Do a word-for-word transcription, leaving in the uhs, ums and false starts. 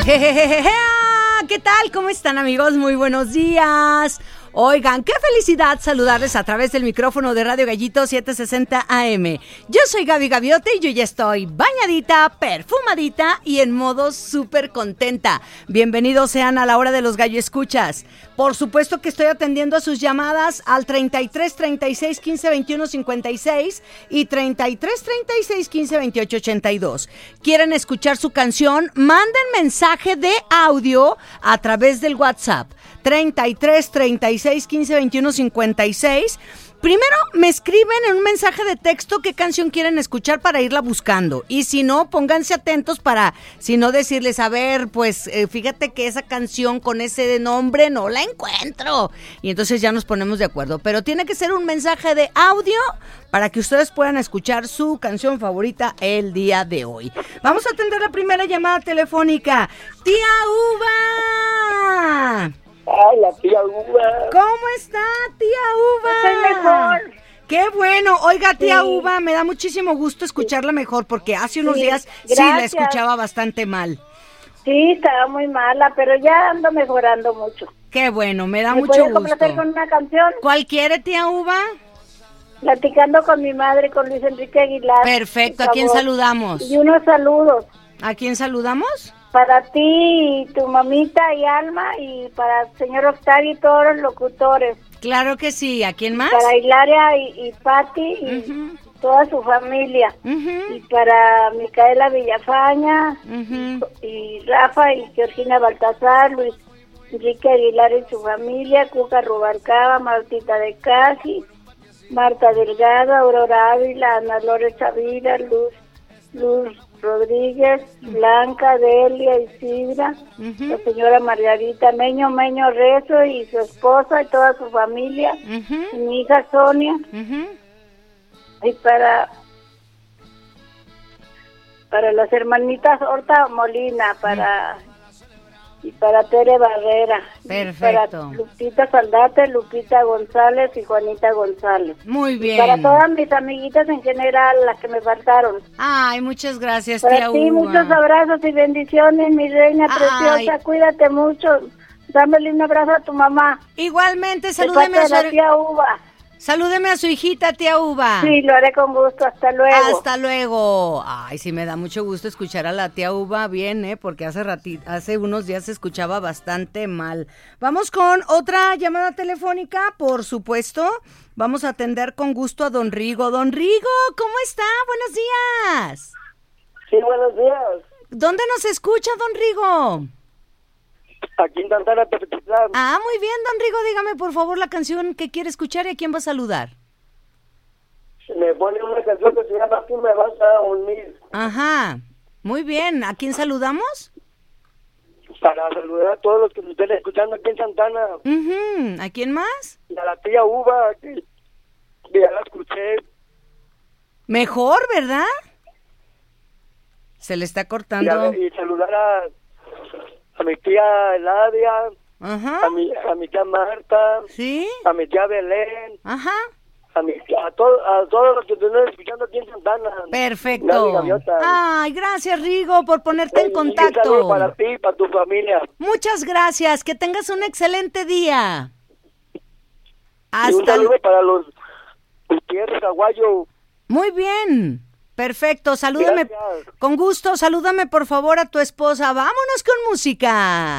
Jejejeje. ¿Qué tal? ¿Cómo están, amigos? Muy buenos días. Oigan, qué felicidad saludarles a través del micrófono de Radio Gallito setecientos sesenta A M. Yo soy Gaby Gaviote y yo ya estoy bañadita, perfumadita y en modo súper contenta. Bienvenidos sean a la hora de los gallo escuchas. Por supuesto que estoy atendiendo a sus llamadas al treinta y tres, treinta y seis, quince, veintiuno, cincuenta y seis y treinta y tres, treinta y seis, quince, veintiocho, ochenta y dos. ¿Quieren escuchar su canción? Manden mensaje de audio a través del WhatsApp. treinta y tres, treinta y seis, quince, veintiuno, cincuenta y seis. Primero me escriben en un mensaje de texto qué canción quieren escuchar para irla buscando. Y si no, pónganse atentos para, si no, decirles, a ver, pues eh, fíjate que esa canción con ese nombre no la encuentro. Y entonces ya nos ponemos de acuerdo. Pero tiene que ser un mensaje de audio para que ustedes puedan escuchar su canción favorita el día de hoy. Vamos a atender la primera llamada telefónica. ¡Tía Uva! ¡Ay, la tía Uva! ¿Cómo está, tía Uva? Estoy mejor. ¡Qué bueno! Oiga, tía Sí. Uva, me da muchísimo gusto escucharla mejor, porque hace unos Sí, días sí gracias. la escuchaba bastante mal. Sí, estaba muy mala, pero ya ando mejorando mucho. ¡Qué bueno! Me da ¿Me mucho puede complacer gusto. con una canción? ¿Cuál quiere, tía Uva? Platicando con mi madre, con Luis Enrique Aguilar. Perfecto. por ¿A quién favor. saludamos? Y unos saludos ¿A quién saludamos? para ti y tu mamita y Alma, y para el señor Octavio y todos los locutores. Claro que sí. ¿A quién más? Para Hilaria y, y Patti y Ujú. toda su familia. Ujú, Y para Micaela Villafaña, ujú. y Rafa y Georgina Baltasar, Luis Enrique Aguilar y su familia, Cuca Rubalcaba, Martita de Casi, Marta Delgado, Aurora Ávila, Ana Lore Chavira, Luz, Luz Rodríguez, Blanca, Delia, Isidra, Ujú. la señora Margarita, Meño, Meño Rezo y su esposa y toda su familia, Ujú, y mi hija Sonia, ujú. y para para las hermanitas Horta Molina, para y para Tere Barrera, y Perfecto. para Lupita Saldate, Lupita González y Juanita González. Muy Y para bien. todas mis amiguitas en general, las que me faltaron. Ay, muchas gracias, Para tía ti, Uva. muchos abrazos y bendiciones, mi reina Ay. preciosa. Cuídate mucho. Dámele un abrazo a tu mamá. Igualmente, De salúdeme parte a de su, la tía Uva. salúdeme a su hijita, tía Uva. Sí, lo haré con gusto. Hasta luego. Hasta luego. Ay, sí, me da mucho gusto escuchar a la tía Uva bien, ¿eh? Porque hace rati- hace unos días se escuchaba bastante mal. Vamos con otra llamada telefónica, por supuesto. Vamos a atender con gusto a don Rigo. Don Rigo, ¿cómo está? Buenos días. Sí, buenos días. ¿Dónde nos escucha, don Rigo? Aquí en Santana, Tepetitlán. Ah, muy bien, don Rigo, dígame por favor la canción que quiere escuchar y a quién va a saludar. Me pone una canción que se llama Tú me vas a unir. Ajá, muy bien. ¿A quién saludamos? Para saludar a todos los que nos estén escuchando aquí en Santana. Ujú, ¿a quién más? Y a la tía Uva, que que ya la escuché. Mejor, ¿verdad? Se le está Y, cortando. a- y saludar a, a mi tía Eladia, Ajá, a mi, a mi tía Marta, ¿sí? a mi tía Belén, Ajá, a, mi, a, todo, a todos los que nos estén escuchando aquí en Santana. Gaby perfecto. Gaviota. Ay, gracias, Rigo, por ponerte en Y- y un saludo para contacto. ti y para tu familia. Muchas gracias, que tengas un excelente día. Y un Hasta saludo l- para los Gutiérrez, Aguayo. Muy bien. Perfecto, salúdame. Gracias. Con gusto, salúdame por favor a tu esposa. Vámonos con música.